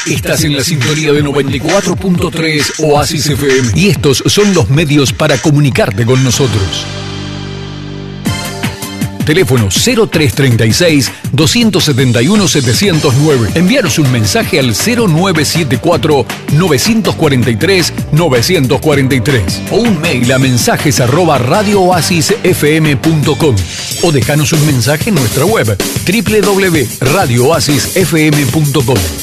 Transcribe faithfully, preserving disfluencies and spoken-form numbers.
Estás en la sintonía de noventa y cuatro punto tres Oasis F M y estos son los medios para comunicarte con nosotros. Teléfono cero tres treinta y seis, doscientos setenta y uno, setecientos nueve. Envíanos un mensaje al cero nueve siete cuatro, novecientos cuarenta y tres, novecientos cuarenta y tres o un mail a mensajes arroba radio oasis f m punto com o déjanos un mensaje en nuestra web doble u doble u doble u punto radio oasis f m punto com.